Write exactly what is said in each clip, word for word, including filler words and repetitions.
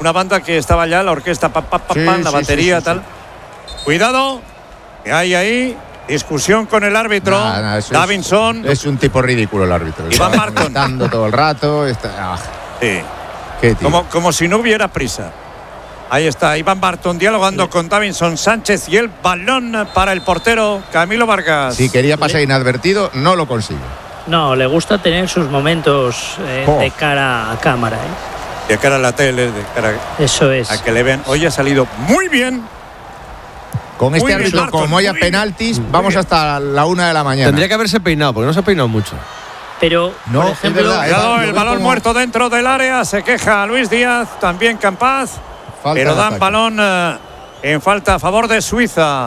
una banda que estaba ya, la orquesta, pa, pa, pa, sí, pa, la sí, batería, sí, sí, tal. Sí. Cuidado, que hay ahí discusión con el árbitro, nah, nah, Davinson. Es, es un tipo ridículo el árbitro. Iván Marton. Dando todo el rato. Está, ah. Sí. Qué tío. Como, como si no hubiera prisa. Ahí está Iván Barton dialogando sí. con Davinson Sánchez y el balón para el portero Camilo Vargas. Si quería pasar inadvertido, no lo consigue. No, le gusta tener sus momentos eh, oh. de cara a cámara. ¿eh? De cara a la tele, de cara Eso es. a que le vean. Hoy ha salido muy bien. Con muy este bien, árbitro, Barton, como haya penaltis, vamos bien. hasta la una de la mañana. Tendría que haberse peinado, porque no se ha peinado mucho. Pero, no, por ejemplo, es verdad, cuidado, el balón como... muerto dentro del área, se queja Luis Díaz, también Campaz, falta pero dan balón eh, en falta a favor de Suiza.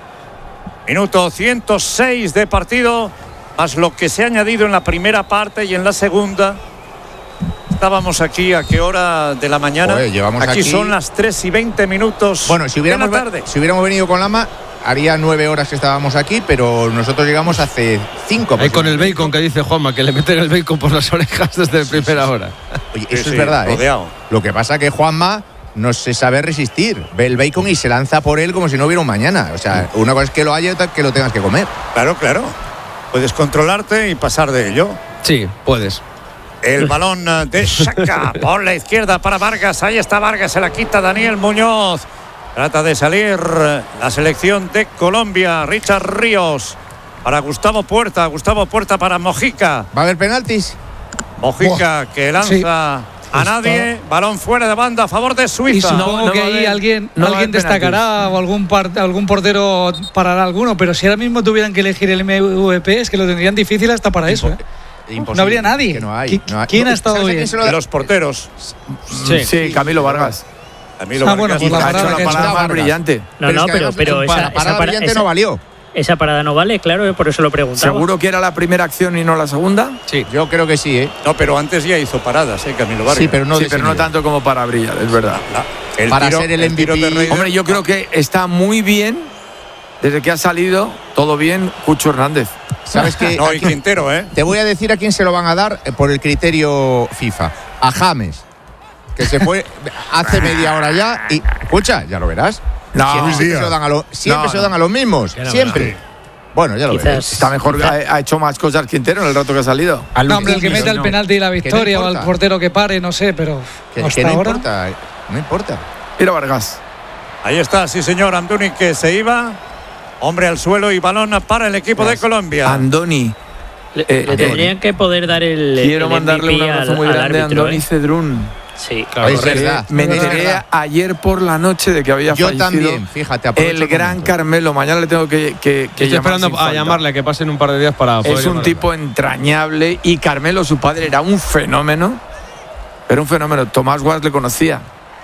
Minuto ciento seis de partido, más lo que se ha añadido en la primera parte y en la segunda. Estábamos aquí a qué hora de la mañana. Joder, llevamos aquí, aquí son las tres y veinte minutos bueno, si hubiéramos, de la tarde. Si hubiéramos venido con Lama, haría nueve horas que estábamos aquí, pero nosotros llegamos hace cinco. Ahí con el bacon que dice Juanma, que le meten el bacon por las orejas desde sí, primera sí, hora. Oye, eso sí, es verdad, sí, ¿eh? Lo que pasa es que Juanma no se sabe resistir. Ve el bacon y se lanza por él como si no hubiera un mañana. O sea, una cosa es que lo haya y otra que lo tengas que comer. Claro, claro. Puedes controlarte y pasar de ello. Sí, puedes. El balón de Xhaka por la izquierda para Vargas. Ahí está Vargas, se la quita Daniel Muñoz. Trata de salir la selección de Colombia. Richard Ríos para Gustavo Puerta. Gustavo Puerta para Mojica. ¿Va a haber penaltis? Mojica Buah, que lanza sí. a nadie. Balón fuera de banda a favor de Suiza. Y supongo no, no que ahí alguien, no alguien destacará o algún, par, algún portero parará alguno. Pero si ahora mismo tuvieran que elegir el M V P, es que lo tendrían difícil hasta para eso, ¿eh? Imposible, no habría nadie. No hay, no hay. ¿Quién ha estado bien? De los porteros. Sí, sí, Camilo Vargas. Camilo ah, Vargas. Bueno, pues la ha hecho una parada más brillante. No, pero no, es pero, pero esa, para, parada esa brillante esa, no valió. Esa parada no vale, claro, por eso lo preguntaba. ¿Seguro que era la primera acción y no la segunda? Sí, yo creo que sí, ¿eh? No, pero antes ya hizo paradas, ¿eh? Camilo Vargas. Sí, pero no, sí, pero no tanto como para brillar, es verdad. La, el para tiro, ser el M V P. Hombre, yo creo que está muy bien, desde que ha salido, todo bien, Cucho Hernández. ¿Sabes qué? No, y Quintero, ¿eh? Te voy a decir a quién se lo van a dar por el criterio FIFA. A James, que se fue hace media hora ya y... Escucha, ya lo verás. No, siempre siempre se lo dan a, lo, siempre no, se lo dan a los mismos. Siempre. Verás. Bueno, ya lo Quizás, verás. Está mejor, ha, ha hecho más cosas Quintero en el rato que ha salido. No, hombre, el que meta el penalti y la victoria no o el portero que pare, no sé, pero que, hasta que no ahora... importa, no importa. Mira Vargas. Ahí está, sí señor, Andoni que se iba. Hombre al suelo y balón para el equipo Gracias. de Colombia. Andoni. Le, eh, le tendrían que poder dar el Quiero el mandarle un abrazo muy grande a Andoni ¿eh? Cedrún. Sí, claro. Es verdad, me enteré ayer por la noche de que había Yo fallecido también, fíjate, el gran momento. Carmelo. Mañana le tengo que, que, que Estoy esperando a falta. llamarle, que pasen un par de días para poder Es un tipo entrañable y Carmelo, su padre, era un fenómeno. Era un fenómeno. Tomás Guas le conocía.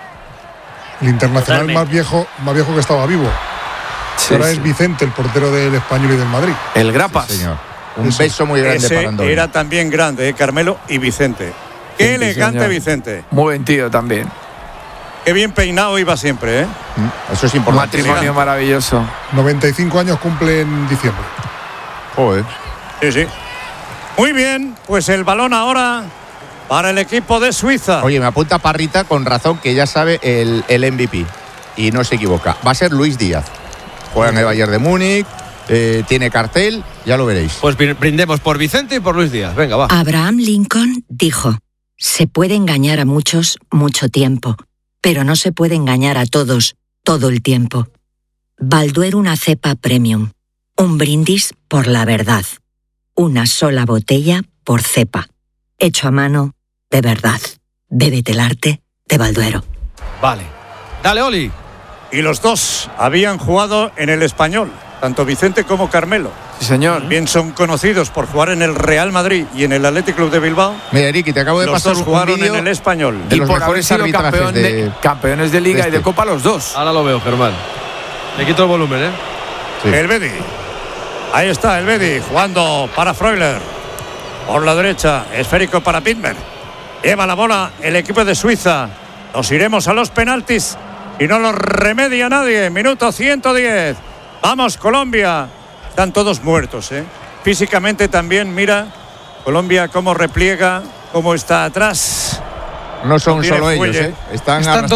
El internacional Totalmente. más viejo, más viejo que estaba vivo. Sí, Ahora sí. es Vicente, el portero del Español y del Madrid. El Grapas. Sí, señor. Un Ese, beso muy grande ese para Andoni. Era también grande, ¿eh? Carmelo y Vicente. Qué Sí, elegante señor. Vicente. Muy buen tío también. Qué bien peinado iba siempre, ¿eh? Eso es Un importante. matrimonio maravilloso. noventa y cinco años cumple en diciembre. Joder. Sí, sí. Muy bien, pues el balón ahora para el equipo de Suiza. Oye, me apunta Parrita con razón que ya sabe el, el M V P. Y no se equivoca. Va a ser Luis Díaz. Juega en el Bayern de Múnich, eh, tiene cartel, ya lo veréis. Pues brindemos por Vicente y por Luis Díaz. Venga, va. Abraham Lincoln dijo: se puede engañar a muchos mucho tiempo, pero no se puede engañar a todos todo el tiempo. Balduero, una cepa premium. Un brindis por la verdad. Una sola botella por cepa. Hecho a mano de verdad. Bébete el arte de Balduero. Vale. Dale, Oli. Y los dos habían jugado en el Español, tanto Vicente como Carmelo. Sí, señor. Bien son conocidos por jugar en el Real Madrid y en el Athletic Club de Bilbao. Mira, Ricky, te acabo de Los pasar dos un jugaron vídeo en el Español. de Y los por haber mejores sido arbitrajes campeón de, de, campeones de Liga de y de este. Copa los dos. Ahora lo veo, Germán. Le quito el volumen, ¿eh? Sí. El Bedi. Ahí está el Bedi jugando para Freuler. Por la derecha, esférico para Pitmer. Lleva la bola el equipo de Suiza. Nos iremos a los penaltis y no lo remedia nadie. Minuto ciento diez. Vamos, Colombia. Están todos muertos, ¿eh? Físicamente también, mira, Colombia cómo repliega, cómo está atrás. No son No tiene solo ellos, fuelle. ¿eh? Están, Están